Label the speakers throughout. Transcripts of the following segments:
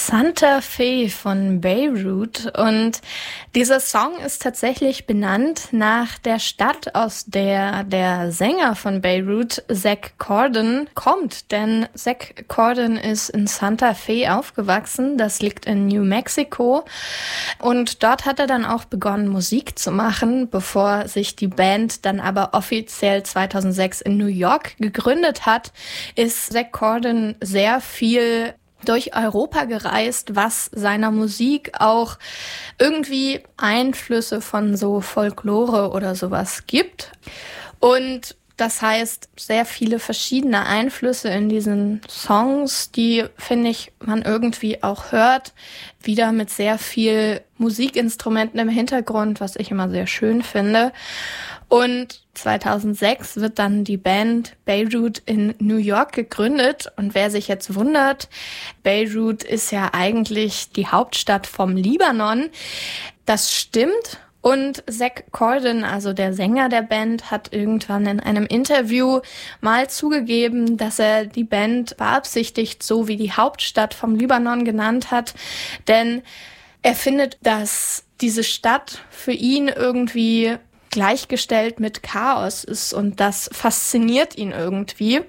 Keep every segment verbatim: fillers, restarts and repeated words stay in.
Speaker 1: Santa Fe von Beirut, und dieser Song ist tatsächlich benannt nach der Stadt, aus der der Sänger von Beirut, Zach Corden, kommt, denn Zach Corden ist in Santa Fe aufgewachsen, das liegt in New Mexico, und dort hat er dann auch begonnen, Musik zu machen, bevor sich die Band dann aber offiziell zweitausendsechs in New York gegründet hat, ist Zach Corden sehr viel durch Europa gereist, was seiner Musik auch irgendwie Einflüsse von so Folklore oder sowas gibt. Und das heißt, sehr viele verschiedene Einflüsse in diesen Songs, die, finde ich, man irgendwie auch hört, wieder mit sehr viel Musikinstrumenten im Hintergrund, was ich immer sehr schön finde. Und zweitausendsechs wird dann die Band Beirut in New York gegründet. Und wer sich jetzt wundert, Beirut ist ja eigentlich die Hauptstadt vom Libanon. Das stimmt. Und Zach Corden, also der Sänger der Band, hat irgendwann in einem Interview mal zugegeben, dass er die Band beabsichtigt so wie die Hauptstadt vom Libanon genannt hat. Denn er findet, dass diese Stadt für ihn irgendwie gleichgestellt mit Chaos ist, und das fasziniert ihn irgendwie.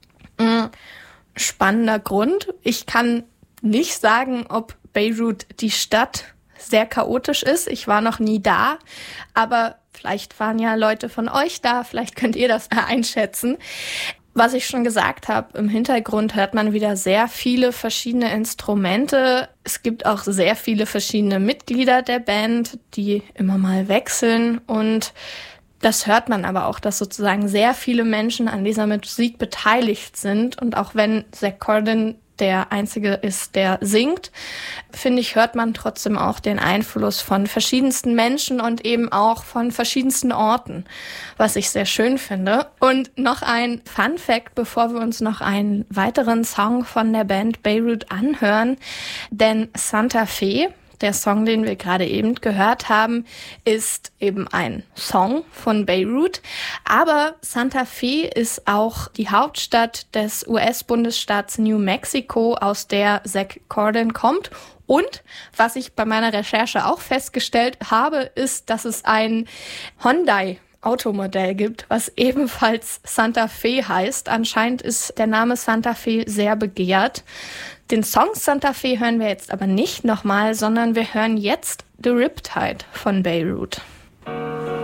Speaker 1: Spannender Grund. Ich kann nicht sagen, ob Beirut, die Stadt, sehr chaotisch ist. Ich war noch nie da, aber vielleicht waren ja Leute von euch da, vielleicht könnt ihr das einschätzen. Was ich schon gesagt habe, im Hintergrund hört man wieder sehr viele verschiedene Instrumente. Es gibt auch sehr viele verschiedene Mitglieder der Band, die immer mal wechseln, und das hört man aber auch, dass sozusagen sehr viele Menschen an dieser Musik beteiligt sind. Und auch wenn Zach Corden der Einzige ist, der singt, finde ich, hört man trotzdem auch den Einfluss von verschiedensten Menschen und eben auch von verschiedensten Orten, was ich sehr schön finde. Und noch ein Fun Fact, bevor wir uns noch einen weiteren Song von der Band Beirut anhören, denn Santa Fe, der Song, den wir gerade eben gehört haben, ist eben ein Song von Beirut. Aber Santa Fe ist auch die Hauptstadt des U S-Bundesstaats New Mexico, aus der Zach Corden kommt. Und was ich bei meiner Recherche auch festgestellt habe, ist, dass es ein Hyundai Automodell gibt, was ebenfalls Santa Fe heißt. Anscheinend ist der Name Santa Fe sehr begehrt. Den Song Santa Fe hören wir jetzt aber nicht nochmal, sondern wir hören jetzt The Riptide von Beirut.